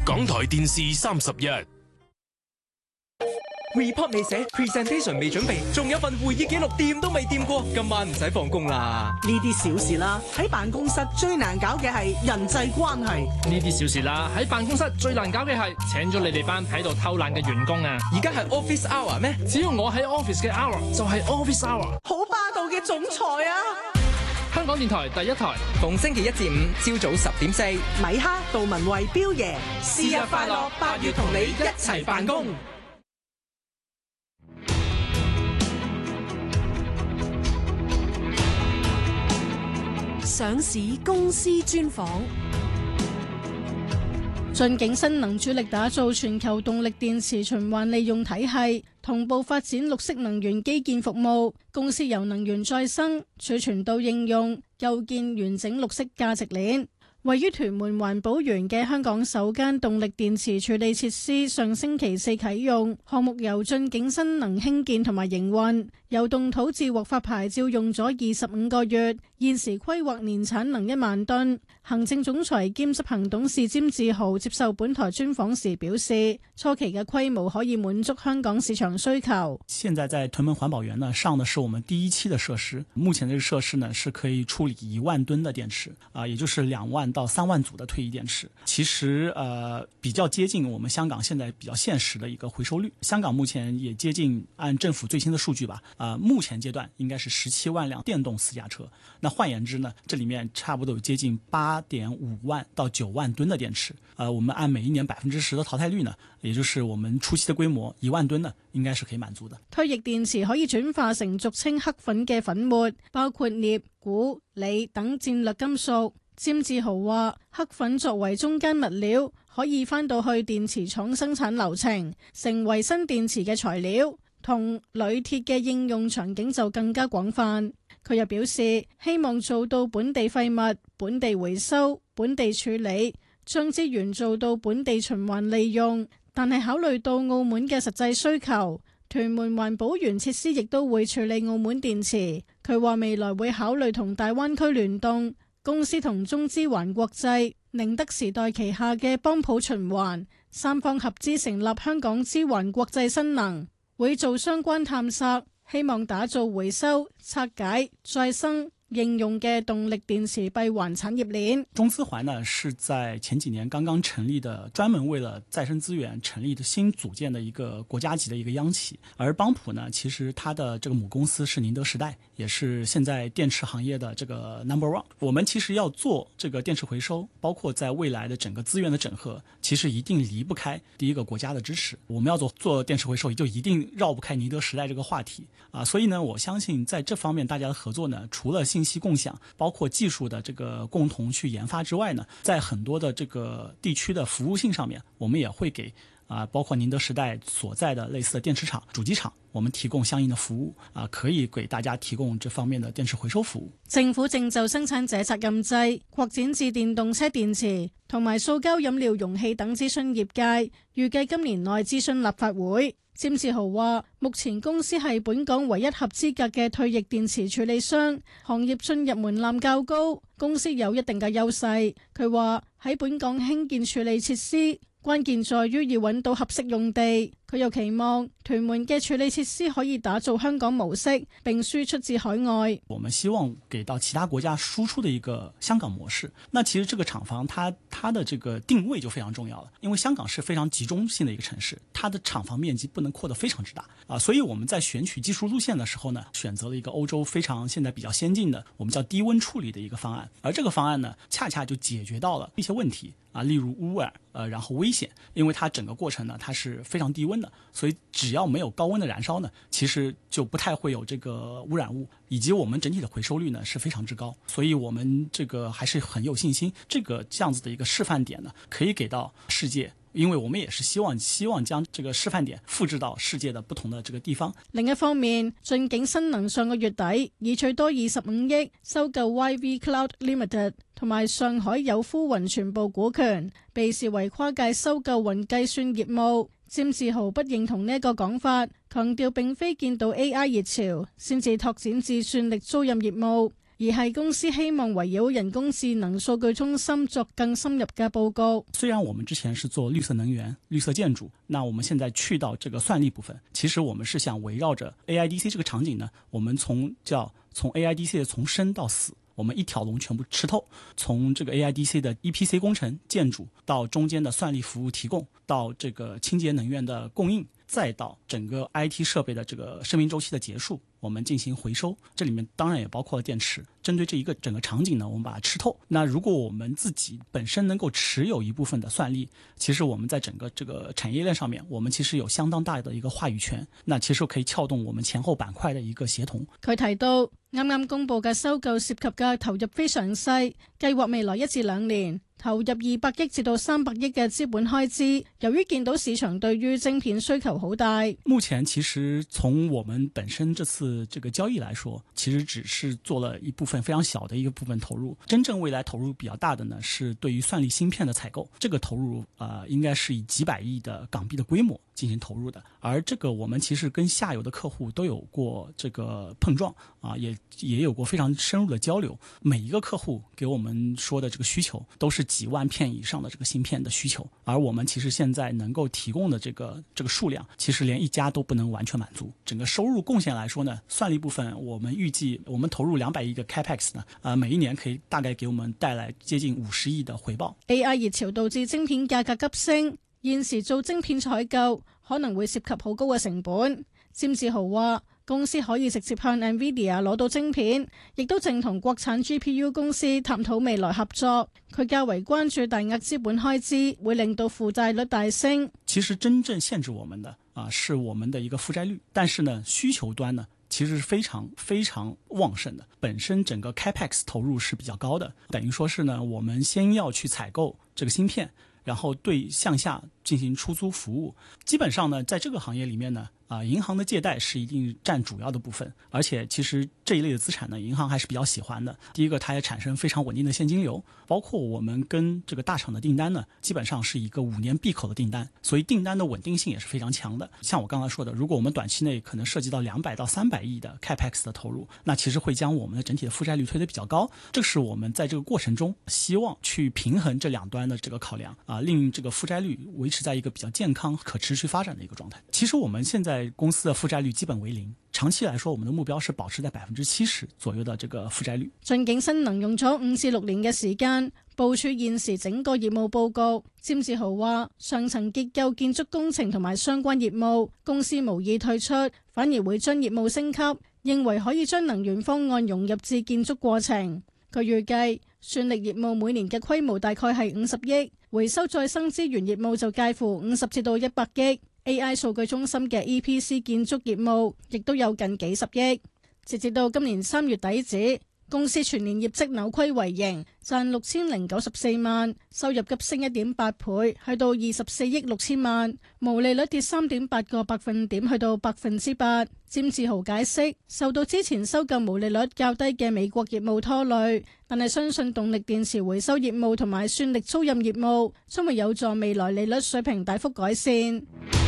港台電視31。 report 未寫 ，presentation 未準備，仲有份會議記錄掂都未掂過，今晚唔使放工啦。 呢啲小事啦，喺辦公室最難搞嘅係人際關係。 呢啲小事啦，喺辦公室最難搞嘅係請咗你哋班喺度偷懶嘅員工啊！ 而家係 office hour 咩？ 只要我喺 office 嘅 hour 就係 office hour。 好霸道嘅總裁啊！ 香港電台第一台， 逢星期一至五朝早10:04， 米哈、杜文慧、彪爺， 是日快樂，8月同你一齊辦公。 上市公司專訪。 駿景新能主力打造全球動力電池循環利用體系，同步發展綠色能源基建服務。公司由能源再生、儲存到應用，構建完整綠色價值鏈。位於屯門環保園嘅香港首間動力電池處理設施上星期4啟用，項目由駿景新能興建同埋營運，由動土至獲發牌照用咗25個月，現時規劃年產能1萬噸。行政總裁兼執行董事詹志豪接受本台專訪時表示，初期嘅規模可以滿足香港市場需求。 現在在屯門環保園呢上的是我們第一期的設施，目前這個設施呢是可以處理1萬噸的電池，也就是2萬到3萬組的退役電池。其實比較接近我們香港現在比較現實的一個回收率。香港目前也接近按政府最新的數據吧，目前階段應該是17萬輛電動私家車。那換言之呢，這裡面差不多有接近8.5萬到9萬噸的電池。我們按每一年10%的淘汰率呢，也就是我們初期的規模1萬噸呢，應該是可以滿足的。 退役電池可以轉化成俗稱黑粉嘅粉末，包括鎳、鈷、鋰等戰略金屬。詹志豪話：黑粉作為中間物料，可以返到去電池廠生產流程，成為新電池嘅材料。同鋁鐵嘅應用場景就更加廣泛。佢又表示，希望做到本地廢物、本地回收、本地處理，將資源做到本地循環利用。但係考慮到澳門嘅實際需求，屯門環保園設施亦都會處理澳門電池。佢話未來會考慮同大灣區聯動。公司同中資環國際、寧德時代旗下嘅幫普循環三方合資成立香港之環國際新能，會做相關探索，希望打造回收、拆解、再生應用嘅動力電池閉環產業鏈。 中資環呢是在前幾年剛剛成立的，專門為了再生資源成立的新組建的一個國家級的一個央企。而幫普呢，其實它的這個母公司是寧德時代，也是現在電池行業的這個 No.1。我們其實要做這個電池回收，包括在未來的整個資源的整合，其實一定離不開第一個國家的支持。我們要做電池回收，也就一定繞不開寧德時代這個話題啊。所以呢，我相信在這方面大家的合作呢，除了信息共享，包括技術的這個共同去研發之外呢，在很多的這個地區的服務性上面，我們也會給包括寧德時代所在的類似的電池廠、主機廠，我們提供相應的服務可以給大家提供這方面的電池回收服務。 政府正就生產者責任制擴展至電動車電池同埋塑膠飲料容器等諮詢業界，預計今年內諮詢立法會。詹志豪話：目前公司係本港唯一合資格嘅退役電池處理商，行業進入門檻較高，公司有一定嘅優勢。佢話喺本港興建處理設施，關鍵在於要揾到合適用地。佢又期望屯門嘅處理設施可以打造香港模式，並輸出至海外。 我們希望給到其他國家輸出的一個香港模式。那其實這個廠房它的這個定位就非常重要了，因為香港是非常集中性的一個城市，它的廠房面積不能擴得非常之大所以我們在選取技術路線的時候呢，選擇了一個歐洲非常現在比較先進的，我們叫低溫處理的一個方案。而這個方案呢，恰恰就解決到了一些問題例如污染然後危險，因為它整個過程呢，它是非常低溫的，所以只要沒有高溫的燃燒呢，其實就不太會有這個污染物，以及我們整體的回收率呢是非常之高，所以我們這個還是很有信心，這樣子的一個示範點呢，可以給到世界。因為我們也是希望將這個示範點複製到世界的不同的這個地方。 另一方面，駿景新能上個月底以最多25億收購 YV Cloud Limited 同埋上海有夫雲全部股權，被視為跨界收購雲計算業務。詹志豪不認同呢個講法，強調並非見到 AI 熱潮先至拓展至算力租賃業務。 而係公司希望圍繞人工智能數據中心作更深入嘅佈局。 雖然我們之前是做綠色能源、綠色建築，那我們現在去到這個算力部分，其實我們是想圍繞着 AIDC 這個場景呢，我們從 AIDC 的從生到死，我們一條龍全部吃透，從這個 AIDC 的 EPC 工程建築到中間的算力服務提供，到這個清潔能源的供應，再到整個 IT 設備的這個生命週期的結束，我們進行回收，這裡面當然也包括了電池。針對這一個整個場景呢，我們把它吃透。那如果我們自己本身能夠持有一部分的算力，其實我們在整個這個產業鏈上面，我們其實有相當大的一個話語權。那其實可以撬動我們前後板塊的一個協同。 佢提到，啱啱公布嘅收購涉及嘅投入非常細，計劃未來1至2年投入200億至到300億嘅資本開支。由於見到市場對於晶片需求好大， 目前其實從我們本身這次這個交易來說，其實只是做了一部分非常小的一個部分投入。真正未來投入比較大的呢，是對於算力芯片的採購，這個投入應該是以幾百億的港幣的規模進行投入的。而這個我們其實跟下游的客戶都有過這個碰撞也有過非常深入的交流。每一個客戶給我們說的這個需求都是幾萬片以上的這個芯片的需求，而我們其實現在能夠提供的這個數量，其實連一家都不能完全滿足。整個收入貢獻來說呢，算力部分我們預計我們投入200億的 capex 呢，每一年可以大概給我們帶來接近50億的回報。 AI 熱潮導致晶片價格急升，現時做晶片採購可能會涉及好高嘅成本。詹志豪話，公司可以直接向 NVIDIA 攞到晶片，亦都正同國產 GPU 公司探討未來合作。佢較為關注大額資本開支會令到負債率大升。 其實真正限制我們的是我們的一個負債率，但是呢需求端呢其實是非常非常旺盛的，本身整個 capex 投入是比較高的，等於說是呢我們先要去採購這個芯片，然後對向下進行出租服務。基本上呢在這個行業裡面呢銀行的借貸是一定佔主要的部分，而且其實這一類的資產呢，銀行還是比較喜歡的。第一個，它也產生非常穩定的現金流，包括我們跟這個大廠的訂單呢，基本上是一個5年閉口的訂單，所以訂單的穩定性也是非常強的。像我剛才說的，如果我們短期內可能涉及到200到300億的 capex 的投入，那其實會將我們的整體的負債率推得比較高。這是我們在這個過程中希望去平衡這兩端的這個考量令這個負債率維持在一個比較健康、可持續發展的一個狀態。其實我們現在公司的負債率基本為0，長期來說我們的目標是保持在70%左右的這個負債率。 駿景新能用咗5至6年嘅時間部署現時整個業務報告。詹志豪話，上層結構建築工程同埋相關業務公司無意退出，反而會將業務升級，認為可以將能源方案融入至建築過程。佢預計算力業務每年嘅規模大概係50億，回收再生資源業務就介乎50至到100億。AI 數據中心嘅 EPC 建築業務亦都有近幾十億。截至到今年3月底止，公司全年業績扭虧為盈，賺6094萬，收入急升1.8倍，去到24億6千萬，毛利率跌3.8個百分點，去到8%。詹志豪解釋，受到之前收購毛利率較低嘅美國業務拖累，但係相信動力電池回收業務同埋算力租賃業務將會有助未來利率水平大幅改善。